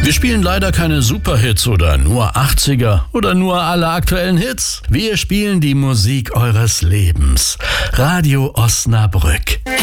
Wir spielen leider keine Superhits oder nur 80er oder nur alle aktuellen Hits. Wir spielen die Musik eures Lebens. Radio Osnabrück.